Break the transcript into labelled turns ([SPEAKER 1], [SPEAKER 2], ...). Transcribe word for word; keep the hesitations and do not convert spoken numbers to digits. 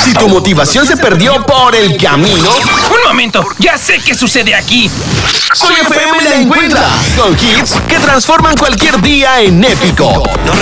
[SPEAKER 1] Si tu motivación se perdió por el camino,
[SPEAKER 2] Un momento, ya sé qué sucede aquí.
[SPEAKER 1] Soy F M la encuentra con hits que transforman cualquier día en épico.